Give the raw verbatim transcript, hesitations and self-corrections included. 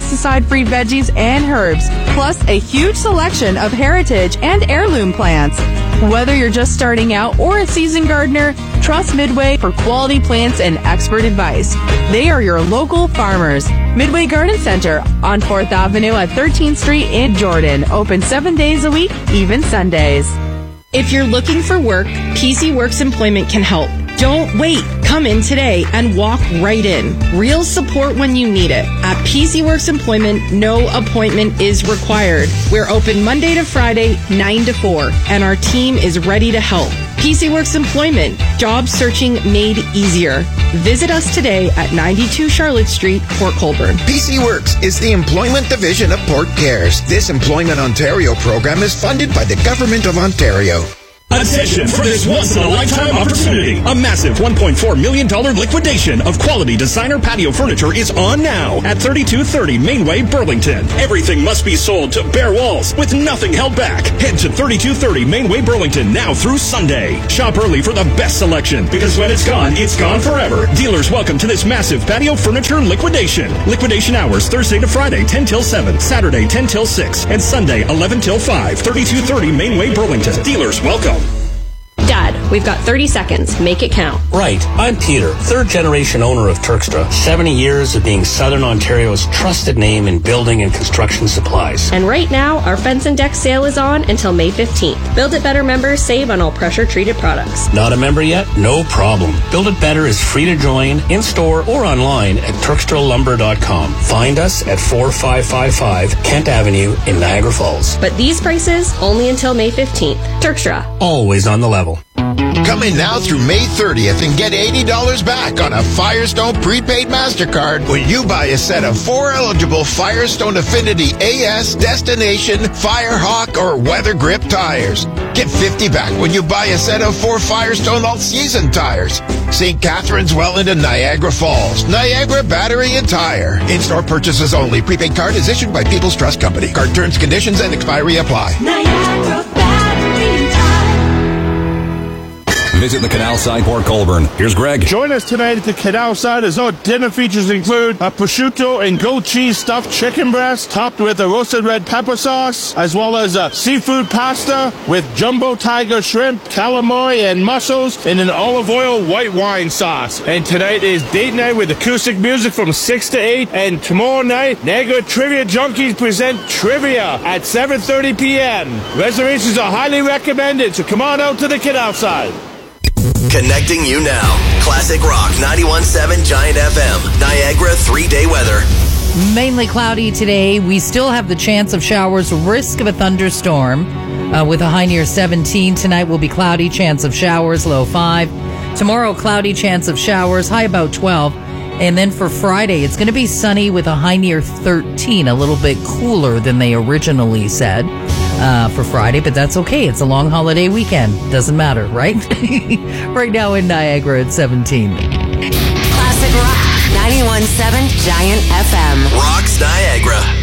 pesticide-free veggies and herbs, plus a huge selection of heritage and heirloom plants. Whether you're just starting out or a seasoned gardener, trust Midway for quality plants and expert advice. They are your local farmers. Midway Garden Center on fourth Avenue at thirteenth Street in Jordan. Open seven days a week, even Sundays. If you're looking for work, P C Works Employment can help. Don't wait. Come in today and walk right in. Real support when you need it. At P C Works Employment, no appointment is required. We're open Monday to Friday, nine to four, and our team is ready to help. P C Works Employment, job searching made easier. Visit us today at ninety-two Charlotte Street, Port Colborne. P C Works is the employment division of Port Cares. This Employment Ontario program is funded by the Government of Ontario. Attention for this once-in-a-lifetime opportunity. A massive one point four million dollars liquidation of quality designer patio furniture is on now at thirty-two thirty Mainway, Burlington. Everything must be sold to bare walls with nothing held back. Head to thirty-two thirty Mainway, Burlington now through Sunday. Shop early for the best selection because when it's gone, it's gone forever. Dealers welcome to this massive patio furniture liquidation. Liquidation hours Thursday to Friday, ten till seven, Saturday, ten till six, and Sunday, eleven till five. thirty-two thirty Mainway, Burlington. Dealers welcome. Dad, we've got thirty seconds. Make it count. Right. I'm Peter, third generation owner of Turkstra. seventy years of being Southern Ontario's trusted name in building and construction supplies. And right now, our fence and deck sale is on until May fifteenth. Build It Better members save on all pressure-treated products. Not a member yet? No problem. Build It Better is free to join in-store or online at turkstra lumber dot com. Find us at four five five five Kent Avenue in Niagara Falls. But these prices only until May fifteenth. Turkstra. Always on the level. Come in now through May thirtieth and get eighty dollars back on a Firestone prepaid MasterCard when you buy a set of four eligible Firestone Affinity A S, Destination, Firehawk, or Weather Grip tires. Get fifty back when you buy a set of four Firestone All-Season tires. Saint Catharines, Welland, and Niagara Falls. Niagara Battery and Tire. In-store purchases only. Prepaid card is issued by People's Trust Company. Card terms, conditions, and expiry apply. Niagara Battery and Tire. Visit the Canal Side, Port Colborne. Here's Greg. Join us tonight at the Canal Side as our dinner features include a prosciutto and goat cheese stuffed chicken breast topped with a roasted red pepper sauce, as well as a seafood pasta with jumbo tiger shrimp, calamari, and mussels in an olive oil white wine sauce. And tonight is date night with acoustic music from six to eight. And tomorrow night, Niagara Trivia Junkies present trivia at seven thirty p.m. Reservations are highly recommended, so come on out to the Canal Side. Connecting you now. Classic Rock ninety-one point seven Giant F M. Niagara three-day weather. Mainly cloudy today. We still have the chance of showers, risk of a thunderstorm uh, with a high near seventeen. Tonight will be cloudy, chance of showers, low five. Tomorrow, cloudy, chance of showers, high about twelve. And then for Friday, it's going to be sunny with a high near thirteen, a little bit cooler than they originally said. Uh, for Friday, but that's okay. It's a long holiday weekend. Doesn't matter, right? Right now in Niagara at seventeen. Classic Rock ninety-one point seven Giant F M. Rocks Niagara.